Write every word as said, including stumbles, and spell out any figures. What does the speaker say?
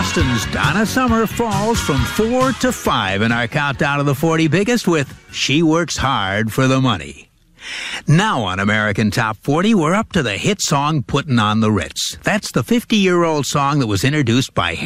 Boston's Donna Summer falls from four to five in our countdown of the forty biggest with She Works Hard for the Money. Now on American Top forty, we're up to the hit song Puttin' on the Ritz. That's the fifty-year-old song that was introduced by